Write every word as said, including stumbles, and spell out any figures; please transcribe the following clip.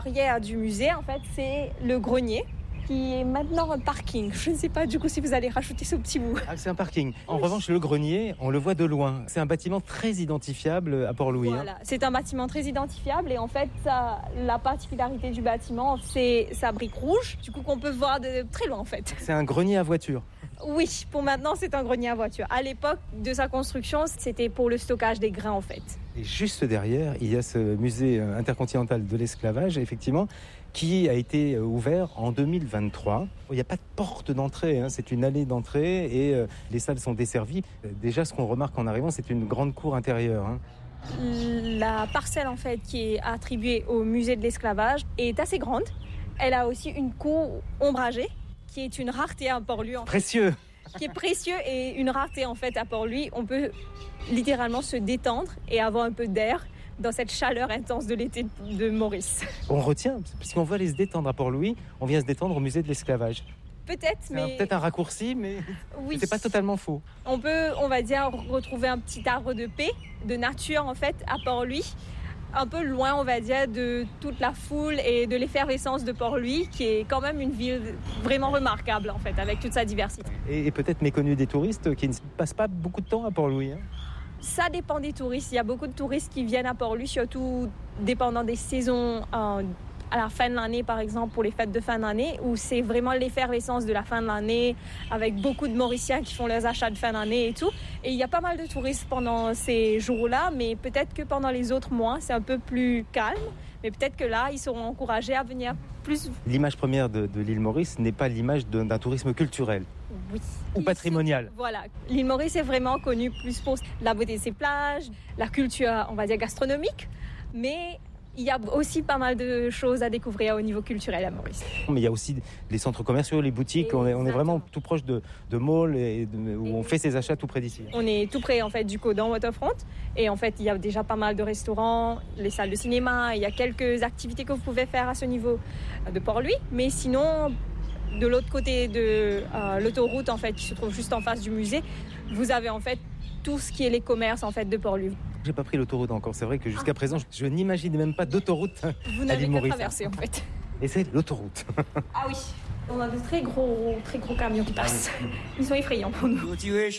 L'arrière du musée, en fait, c'est le grenier, qui est maintenant un parking. Je ne sais pas du coup si vous allez rajouter ce petit bout. Ah, c'est un parking. En oui. revanche, le grenier, on le voit de loin. C'est un bâtiment très identifiable à Port-Louis. Voilà, hein. C'est un bâtiment très identifiable et en fait, ça, la particularité du bâtiment, c'est sa brique rouge, du coup qu'on peut voir de très loin en fait. C'est un grenier à voiture. Oui, pour maintenant, c'est un grenier à voiture. À l'époque de sa construction, c'était pour le stockage des grains en fait. Et juste derrière, il y a ce musée intercontinental de l'esclavage, effectivement, qui a été ouvert en deux mille vingt-trois. Il n'y a pas de porte d'entrée, hein, c'est une allée d'entrée et euh, les salles sont desservies. Déjà, ce qu'on remarque en arrivant, c'est une grande cour intérieure. Hein. La parcelle en fait qui est attribuée au musée de l'esclavage est assez grande. Elle a aussi une cour ombragée qui est une rareté à Port-Louis. Précieux. Qui est précieux et une rareté en fait à Port-Louis. On peut littéralement se détendre et avoir un peu d'air dans cette chaleur intense de l'été de Maurice. On retient, puisqu'on veut aller se détendre à Port-Louis, on vient se détendre au musée de l'esclavage. Peut-être, c'est mais... Un, peut-être un raccourci, mais oui. C'est pas totalement faux. On peut, on va dire, retrouver un petit arbre de paix, de nature en fait, à Port-Louis. Un peu loin, on va dire, de toute la foule et de l'effervescence de Port-Louis, qui est quand même une ville vraiment remarquable, en fait, avec toute sa diversité. Et, et peut-être méconnue des touristes qui ne passent pas beaucoup de temps à Port-Louis. Hein. Ça dépend des touristes. Il y a beaucoup de touristes qui viennent à Port-Louis, surtout dépendant des saisons, euh, à la fin de l'année, par exemple, pour les fêtes de fin d'année, où c'est vraiment l'effervescence de la fin de l'année, avec beaucoup de Mauriciens qui font leurs achats de fin d'année et tout. Et il y a pas mal de touristes pendant ces jours-là, mais peut-être que pendant les autres mois, c'est un peu plus calme. Mais peut-être que là, ils seront encouragés à venir plus. L'image première de, de l'île Maurice n'est pas l'image de, d'un tourisme culturel. Oui. Ou patrimonial. Se... Voilà. L'île Maurice est vraiment connue plus pour la beauté de ses plages, la culture, on va dire, gastronomique. Mais il y a aussi pas mal de choses à découvrir au niveau culturel à Maurice. Mais il y a aussi les centres commerciaux, les boutiques. On est, on est vraiment tout proche de, de malls et de, où et on fait ses achats tout près d'ici. On est tout près en fait du Codan Waterfront et en fait il y a déjà pas mal de restaurants, les salles de cinéma. Il y a quelques activités que vous pouvez faire à ce niveau de Port-Louis. Mais sinon, de l'autre côté de euh, l'autoroute en fait qui se trouve juste en face du musée, vous avez en fait tout ce qui est les commerces en fait de Port-Louis. J'ai pas pris l'autoroute encore. C'est vrai que jusqu'à ah. présent, je n'imagine même pas d'autoroute. Vous n'avez qu'à traverser en fait. Et c'est l'autoroute. Ah oui, on a de très gros, très gros camions qui passent. Ils sont effrayants pour nous.